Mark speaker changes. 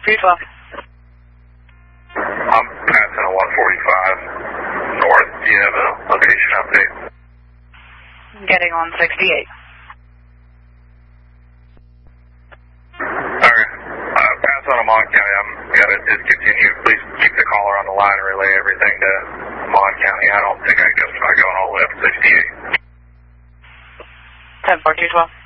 Speaker 1: 212.
Speaker 2: I'm passing a 145 north. Do you have a location update?
Speaker 1: Getting on 68.
Speaker 2: Okay. Pass on to Mon County. I'm got to discontinue. Please keep the caller on the line and relay everything to Mon County. I don't think I justify going all the way up 68.
Speaker 1: 10-4, 212.